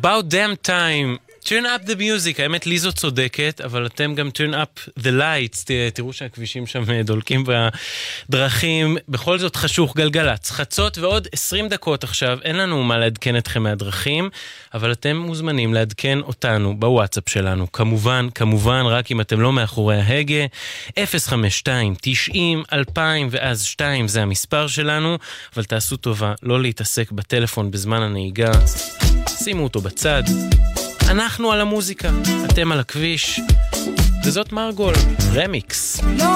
About damn time. Turn up the music. האמת, ליזו צודקת, אבל אתם גם turn up the lights. תראו שהכבישים שם דולקים בדרכים. בכל זאת חשוך גלגלץ. חצות ועוד 20 דקות עכשיו. אין לנו מה לעדכן אתכם מהדרכים, אבל אתם מוזמנים לעדכן אותנו בוואטסאפ שלנו. כמובן, רק אם אתם לא מאחורי ההגה. 052 90 2000 ואז 2 זה המספר שלנו, אבל תעשו טובה לא להתעסק בטלפון בזמן הנהיגה. שימו אותו בצד. אנחנו על המוזיקה, אתם על הכביש, וזאת מרגול, רמיקס.